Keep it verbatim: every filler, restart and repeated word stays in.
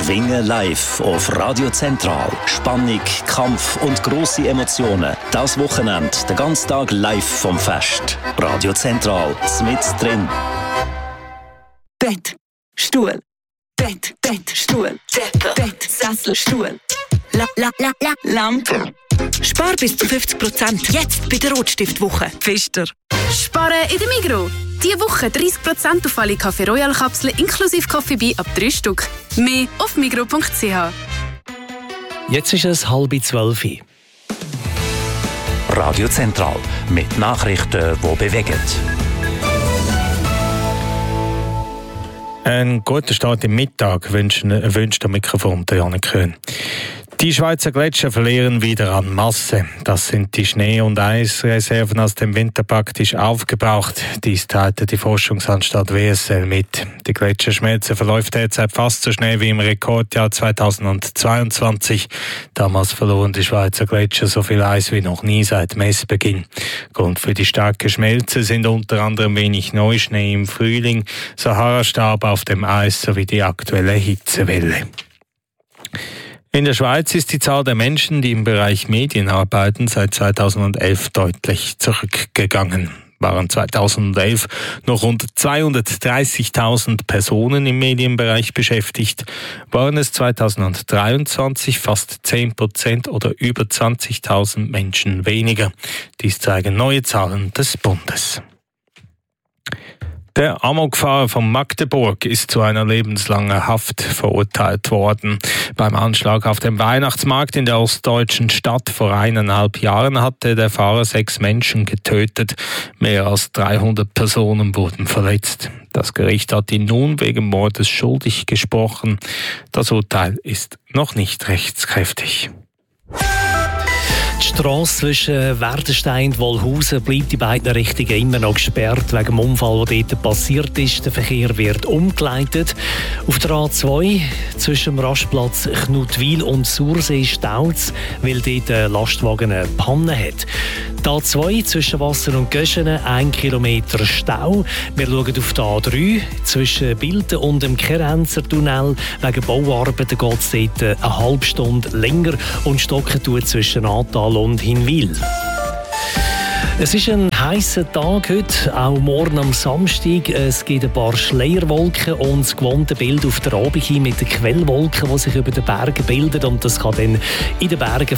Schwingen live auf Radio Zentral. Spannung, Kampf und grosse Emotionen. Das Wochenende, den ganzen Tag live vom Fest. Radio Zentral, mit drin. Bett, Stuhl, Bett, Bett, Stuhl, Decke, Bett, Sessel, Stuhl, la, la, la, la, Lampe. Spar bis zu fünfzig Prozent jetzt bei der Rotstiftwoche. Pfister. Sparen in der Migros. Diese Woche dreißig Prozent auf alle Café Royal Kapseln inklusive Coffee ab drei Stück. Mehr auf migros punkt c h. Jetzt ist es halb zwölf. Radio Zentral mit Nachrichten, die bewegen. Ein guter Start im Mittag wünscht, wünscht der Mikrofon der Janik Köhn. Die Schweizer Gletscher verlieren wieder an Masse. Das sind die Schnee- und Eisreserven aus dem Winter praktisch aufgebraucht. Dies teilte die Forschungsanstalt W S L mit. Die Gletscherschmelze verläuft derzeit fast so schnell wie im Rekordjahr zweitausendzweiundzwanzig. Damals verloren die Schweizer Gletscher so viel Eis wie noch nie seit Messbeginn. Grund für die starke Schmelze sind unter anderem wenig Neuschnee im Frühling, Sahara-Staub auf dem Eis sowie die aktuelle Hitzewelle. In der Schweiz ist die Zahl der Menschen, die im Bereich Medien arbeiten, seit zweitausendelf deutlich zurückgegangen. Waren zweitausendelf noch rund zweihundertdreißigtausend Personen im Medienbereich beschäftigt, waren es zweitausenddreiundzwanzig fast zehn Prozent oder über zwanzigtausend Menschen weniger. Dies zeigen neue Zahlen des Bundes. Der Amokfahrer von Magdeburg ist zu einer lebenslangen Haft verurteilt worden. Beim Anschlag auf dem Weihnachtsmarkt in der ostdeutschen Stadt vor eineinhalb Jahren hatte der Fahrer sechs Menschen getötet. Mehr als dreihundert Personen wurden verletzt. Das Gericht hat ihn nun wegen Mordes schuldig gesprochen. Das Urteil ist noch nicht rechtskräftig. Die Strasse zwischen Werdenstein und Wollhausen bleibt in beiden Richtungen immer noch gesperrt wegen dem Unfall, der dort passiert ist. Der Verkehr wird umgeleitet. Auf der A zwei zwischen dem Rastplatz Knutwil und Sursee staut es, weil dort ein Lastwagen eine Panne hat. Die A zwei zwischen Wasser und Göschenen, ein Kilometer Stau. Wir schauen auf die A drei zwischen Bilden und dem Kerenzer Tunnel. Wegen Bauarbeiten geht es dort eine halbe Stunde länger und stocken tut zwischen Natal und Hinwil. Es ist ein heißer Tag heute, auch morgen am Samstag. Es gibt ein paar Schleierwolken und das gewohnte Bild auf der Abend hin mit den Quellwolken, die sich über den Bergen bilden. Und das kann dann in den Bergen